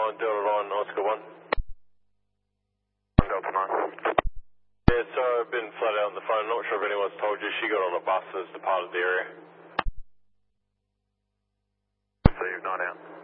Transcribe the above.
Delta 9, Oscar 1. Delta 9. Yeah, sorry, I've been flat out on the phone. Not sure if anyone's told you. She got on a bus and has departed the area. So you've not out.